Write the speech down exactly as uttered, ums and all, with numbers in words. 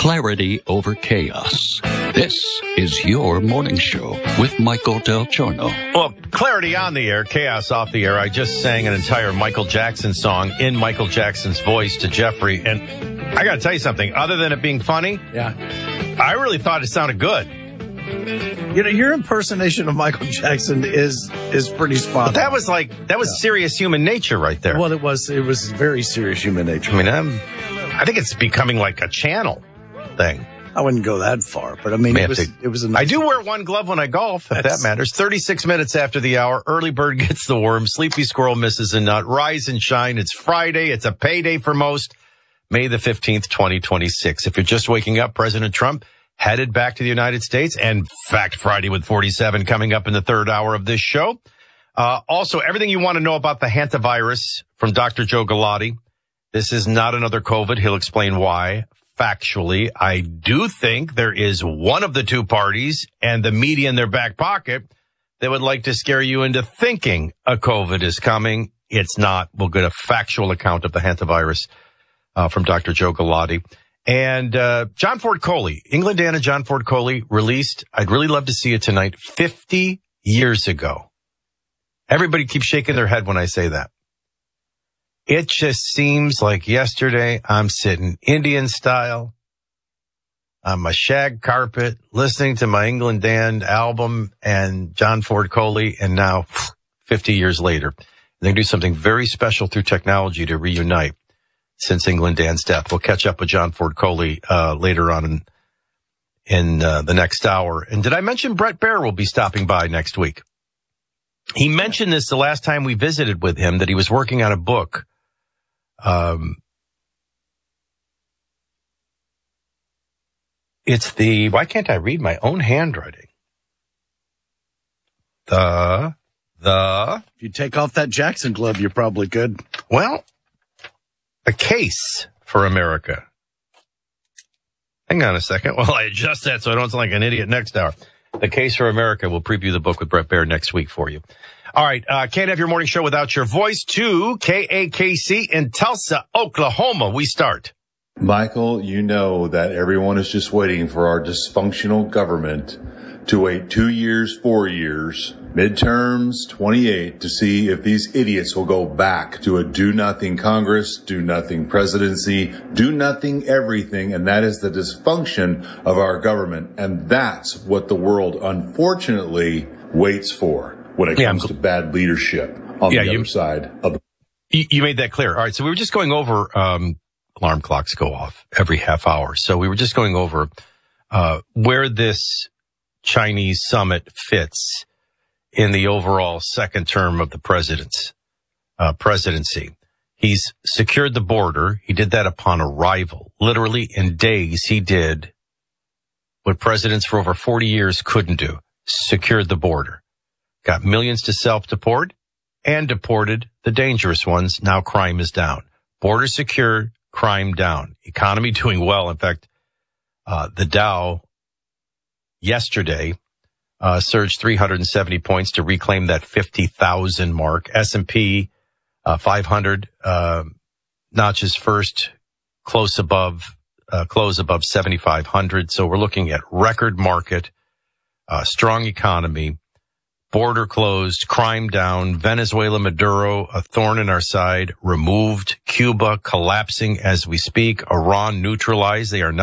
Clarity over chaos. This is your morning show with Michael Del Giorno. Well, clarity on the air, chaos off the air. I just sang an entire Michael Jackson song in Michael Jackson's voice to Jeffrey. And I got to tell you something. Other than it being funny, yeah, I really thought it sounded good. You know, your impersonation of Michael Jackson is is pretty spot on. But that was like, that was yeah. serious human nature right there. Well, it was, it was very serious human nature. I mean, I'm, I think it's becoming like a channel thing. I wouldn't go that far, but I mean, it was, to, it was a nice I do wear one glove when I golf, if that matters. thirty-six minutes after the hour, early bird gets the worm, sleepy squirrel misses a nut, rise and shine. It's Friday. It's a payday for most. May the fifteenth, twenty twenty-six. If you're just waking up, President Trump headed back to the United States, and Fact Friday with forty-seven coming up in the third hour of this show. Uh, also, everything you want to know about the hantavirus from Doctor Joe Galati. This is not another COVID. He'll explain why. Factually, I do think there is one of the two parties and the media in their back pocket that would like to scare you into thinking a COVID is coming. It's not. We'll get a factual account of the hantavirus uh, from Doctor Joe Galati. And uh John Ford Coley, England-Dana John Ford Coley, released, I'd really love to see it tonight, fifty years ago. Everybody keeps shaking their head when I say that. It just seems like yesterday I'm sitting Indian style on my shag carpet, listening to my England-Dan album and John Ford Coley, and now fifty years later, they're going to do something very special through technology to reunite. Since England-Dan's death. We'll catch up with John Ford Coley uh, later on in, in uh, the next hour. And did I mention Bret Baier will be stopping by next week? He mentioned this the last time we visited with him, that he was working on a book. Um, it's the, why can't I read my own handwriting? The, the. If you take off that Jackson glove, you're probably good. Well, A Case for America. Hang on a second while I adjust that so I don't sound like an idiot next hour. The Case for America. We'll preview the book with Bret Baier next week for you. All right. Uh, can't have your morning show without your voice to K A K C in Tulsa, Oklahoma. We start. Michael, you know that everyone is just waiting for our dysfunctional government to wait two years, four years, midterms, twenty-eight, to see if these idiots will go back to a do-nothing Congress, do-nothing presidency, do-nothing everything, and that is the dysfunction of our government. And that's what the world, unfortunately, waits for when it yeah, comes to bad leadership on yeah, the you, other side of the... You, you made that clear. All right, so we were just going over... Um, alarm clocks go off every half hour. So we were just going over uh, where this Chinese summit fits in the overall second term of the president's uh, presidency. He's secured the border. He did that upon arrival. Literally in days, he did what presidents for over forty years couldn't do. Secured the border. Got millions to self-deport and deported the dangerous ones. Now crime is down. Border secured, crime down. Economy doing well. In fact, uh, the Dow yesterday uh, surged three hundred seventy points to reclaim that fifty thousand mark. S and P uh, five hundred uh, notches first, close above, uh, close above seventy-five hundred. So we're looking at record market, uh, strong economy, border closed, crime down, Venezuela, Maduro, a thorn in our side, removed, Cuba collapsing as we speak, Iran neutralized. They are not